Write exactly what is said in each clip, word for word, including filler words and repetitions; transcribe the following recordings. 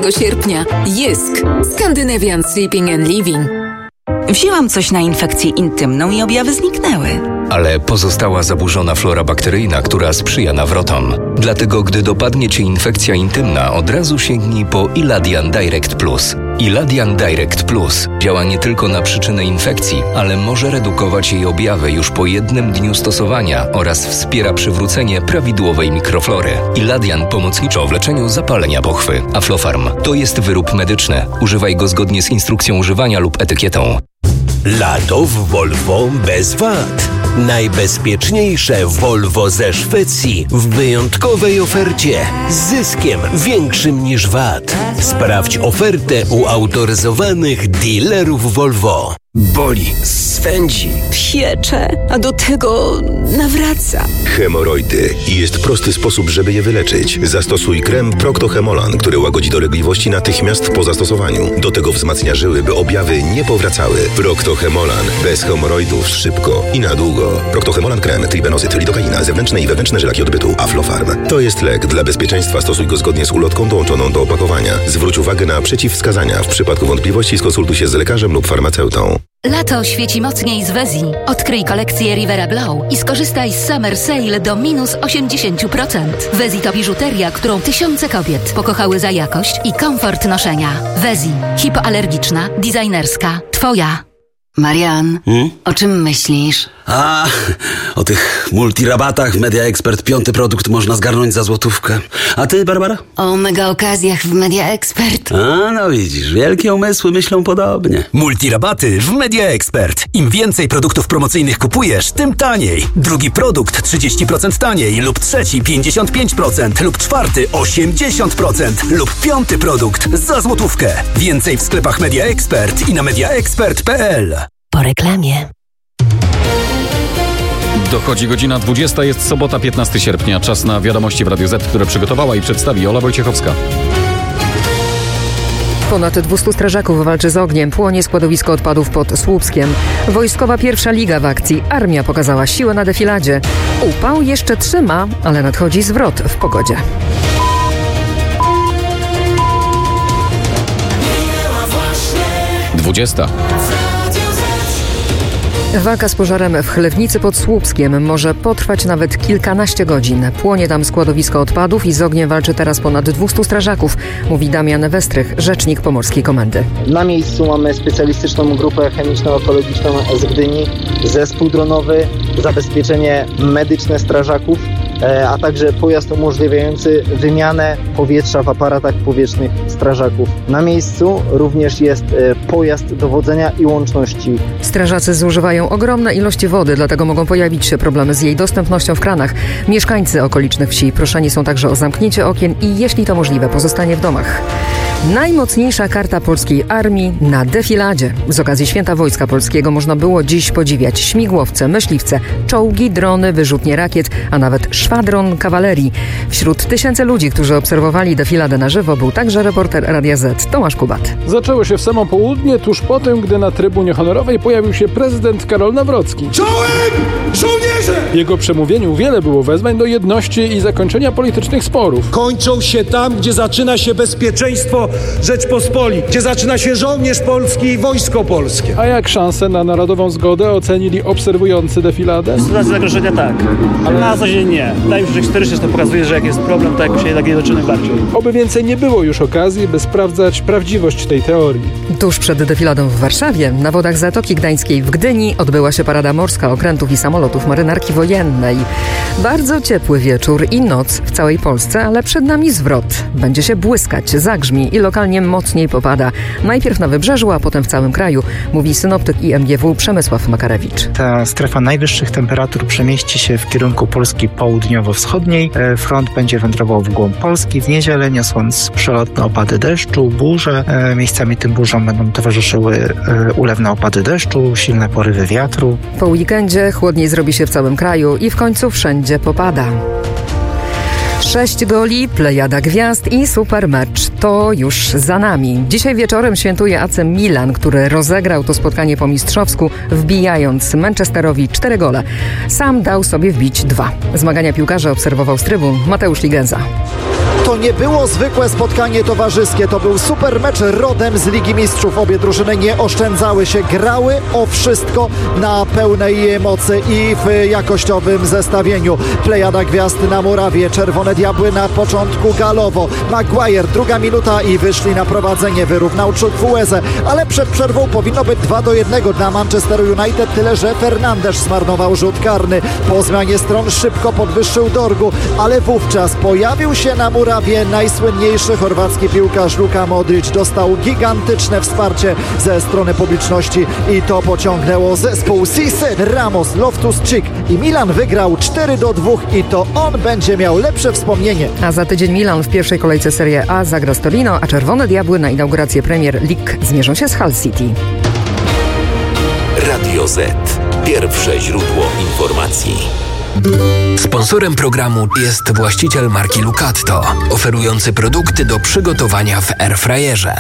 dwudziestego sierpnia. Jysk. Scandinavian Sleeping and Living. Wzięłam coś na infekcję intymną i objawy zniknęły. Ale pozostała zaburzona flora bakteryjna, która sprzyja nawrotom. Dlatego, gdy dopadnie Cię infekcja intymna, od razu sięgnij po Iladian Direct Plus. Iladian Direct Plus działa nie tylko na przyczynę infekcji, ale może redukować jej objawy już po jednym dniu stosowania oraz wspiera przywrócenie prawidłowej mikroflory. Iladian pomocniczo w leczeniu zapalenia pochwy. Aflofarm to jest wyrób medyczny. Używaj go zgodnie z instrukcją używania lub etykietą. Lato w Volvo bez wad. Najbezpieczniejsze Volvo ze Szwecji w wyjątkowej ofercie z zyskiem większym niż V A T. Sprawdź ofertę u autoryzowanych dealerów Volvo. Boli, swędzi, Piecze, a do tego nawraca. Hemoroidy. I jest prosty sposób, żeby je wyleczyć. Zastosuj krem Procto-Hemolan, który łagodzi dolegliwości natychmiast po zastosowaniu. Do tego wzmacnia żyły, by objawy nie powracały. Procto-Hemolan. Bez hemoroidów szybko i na długo. Procto-Hemolan krem, tribenozyt, lidokaina, zewnętrzne i wewnętrzne żylaki odbytu. Aflofarm. To jest lek. Dla bezpieczeństwa stosuj go zgodnie z ulotką dołączoną do opakowania. Zwróć uwagę na przeciwwskazania. W przypadku wątpliwości skonsultuj się z lekarzem lub farmaceutą. Lato świeci mocniej z Wezi. Odkryj kolekcję Rivera Glow i skorzystaj z Summer Sale do minus osiemdziesiąt procent. Wezi to biżuteria, którą tysiące kobiet pokochały za jakość i komfort noszenia. Wezi. Hipoalergiczna, designerska. Twoja. Marian, Hmm? o czym myślisz? A, o tych multirabatach w Media Expert piąty produkt można zgarnąć za złotówkę. A ty, Barbara? O mega okazjach w Media Expert. A, no widzisz, wielkie umysły myślą podobnie. Multirabaty w Media Expert. Im więcej produktów promocyjnych kupujesz, tym taniej. Drugi produkt trzydzieści procent taniej, lub trzeci pięćdziesiąt pięć procent, lub czwarty osiemdziesiąt procent, lub piąty produkt za złotówkę. Więcej w sklepach Media Expert i na mediaexpert kropka p l. Po reklamie. Dochodzi godzina dwudziesta, jest sobota, piętnastego sierpnia. Czas na wiadomości w Radiu Z, które przygotowała i przedstawi Ola Wojciechowska. Ponad dwustu strażaków walczy z ogniem. Płonie składowisko odpadów pod Słupskiem. Wojskowa pierwsza liga w akcji. Armia pokazała siłę na defiladzie. Upał jeszcze trzyma, ale nadchodzi zwrot w pogodzie. dwudziesta. Walka z pożarem w Chlewnicy pod Słupskiem może potrwać nawet kilkanaście godzin. Płonie tam składowisko odpadów i z ogniem walczy teraz ponad dwustu strażaków, mówi Damian Westrych, rzecznik Pomorskiej Komendy. Na miejscu mamy specjalistyczną grupę chemiczno-ekologiczną z Gdyni, zespół dronowy, zabezpieczenie medyczne strażaków, a także pojazd umożliwiający wymianę powietrza w aparatach powietrznych strażaków. Na miejscu również jest pojazd dowodzenia i łączności. Strażacy zużywają ogromne ilości wody, dlatego mogą pojawić się problemy z jej dostępnością w kranach. Mieszkańcy okolicznych wsi proszeni są także o zamknięcie okien i, jeśli to możliwe, pozostanie w domach. Najmocniejsza karta polskiej armii na defiladzie. Z okazji Święta Wojska Polskiego można było dziś podziwiać śmigłowce, myśliwce, czołgi, drony, wyrzutnie rakiet, a nawet szwadron kawalerii. Wśród tysięcy ludzi, którzy obserwowali defiladę na żywo, był także reporter Radia Z Tomasz Kubat. Zaczęło się w samo południe, tuż po tym, gdy na trybunie honorowej pojawił się prezydent Karol Nawrocki. Czołem! Żołnierze! W jego przemówieniu wiele było wezwań do jedności i zakończenia politycznych sporów. Kończą się tam, gdzie zaczyna się bezpieczeństwo Rzeczpospolitej, gdzie zaczyna się żołnierz polski i wojsko polskie. A jak szanse na narodową zgodę ocenili obserwujący defiladę? Sytuacja zagrożenia tak, ale na co dzień nie. Wydaje mi się, że historycznie to pokazuje, że jak jest problem, to jakoś się jednak nie doczyny bardziej. Oby więcej nie było już okazji, by sprawdzać prawdziwość tej teorii. Tuż przed defiladą w Warszawie, na wodach Zatoki Gdańskiej w Gdyni odbyła się parada morska okrętów i samolotów marynarki wojennej. Bardzo ciepły wieczór i noc w całej Polsce, ale przed nami zwrot. Będzie się błyskać, zagrzmi i lokalnie mocniej popada. Najpierw na Wybrzeżu, a potem w całym kraju, mówi synoptyk I M G W Przemysław Makarewicz. Ta strefa najwyższych temperatur przemieści się w kierunku Polski południowo-wschodniej. Front będzie wędrował w głąb Polski w niedzielę, niosąc przelotne opady deszczu, burze. Miejscami tym burzom będą towarzyszyły ulewne opady deszczu, silne porywy wiatru. Po weekendzie chłodniej zrobi się w całym kraju i w końcu wszędzie popada. Sześć goli, plejada gwiazd i super mecz. To już za nami. Dzisiaj wieczorem świętuje A C Milan, który rozegrał to spotkanie po mistrzowsku, wbijając Manchesterowi cztery gole. Sam dał sobie wbić dwa. Zmagania piłkarza obserwował z trybun Mateusz Ligenza. To nie było zwykłe spotkanie towarzyskie, to był super mecz rodem z Ligi Mistrzów. Obie drużyny nie oszczędzały się, grały o wszystko na pełnej mocy i w jakościowym zestawieniu. Plejada gwiazd na murawie, Czerwone Diabły na początku galowo. Maguire, druga minuta i wyszli na prowadzenie, wyrównał Chukwueze, ale przed przerwą powinno być dwa do jednego dla Manchester United, tyle że Fernandes zmarnował rzut karny. Po zmianie stron szybko podwyższył Dorgu, ale wówczas pojawił się na murawie najsłynniejszy chorwacki piłkarz Luka Modrić. Dostał gigantyczne wsparcie ze strony publiczności i to pociągnęło zespół. Cisse, Ramos, Loftus-Cheek i Milan wygrał cztery do dwóch i to on będzie miał lepsze wspomnienie. A za tydzień Milan w pierwszej kolejce Serie A zagra z Torino, a Czerwone Diabły na inaugurację Premier League zmierzą się z Hull City. Radio Z. Pierwsze źródło informacji. Sponsorem programu jest właściciel marki Lucatto, oferujący produkty do przygotowania w airfryerze.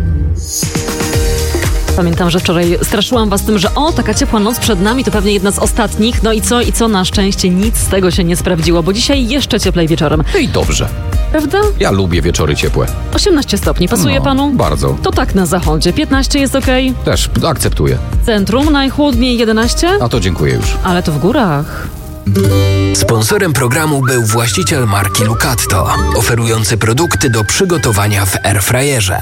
Pamiętam, że wczoraj straszyłam was tym, że o, taka ciepła noc przed nami, to pewnie jedna z ostatnich. No i co, i co? Na szczęście nic z tego się nie sprawdziło, bo dzisiaj jeszcze cieplej wieczorem. I dobrze. Prawda? Ja lubię wieczory ciepłe. osiemnaście stopni. Pasuje no, panu? Bardzo. To tak na zachodzie. piętnaście jest okej? Okay? Też akceptuję. Centrum najchłodniej jedenaście? A to dziękuję już. Ale to w górach. Sponsorem programu był właściciel marki Lucatto, oferujący produkty do przygotowania w airfryerze.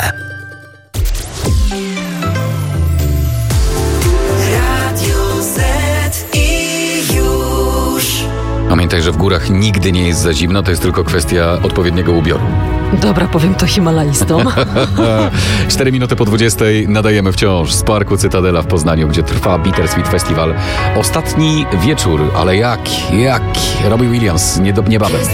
Pamiętaj, że w górach nigdy nie jest za zimno, to jest tylko kwestia odpowiedniego ubioru. Dobra, powiem to himalaistom. cztery minuty po dwudziestej nadajemy wciąż z Parku Cytadela w Poznaniu, gdzie trwa Bittersweet Festival. Ostatni wieczór, ale jak, jak? Robbie Williams, nie, niebawem.